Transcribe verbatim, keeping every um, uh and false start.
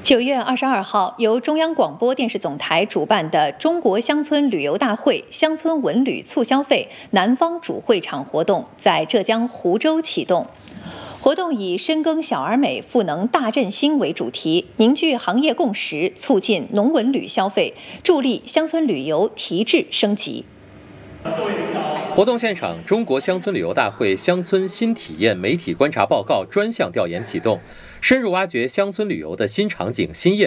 九月二十二号，由中央广播电视总台主办的中国乡村旅游大会乡村文旅促消费南方主会场活动在浙江湖州启动。活动以深耕小而美、赋能大振兴为主题，凝聚行业共识，促进农文旅消费，助力乡村旅游提质升级。 活动现场，中国乡村旅游大会乡村新体验媒体观察报告专项调研启动，深入挖掘乡村旅游的新场景、新业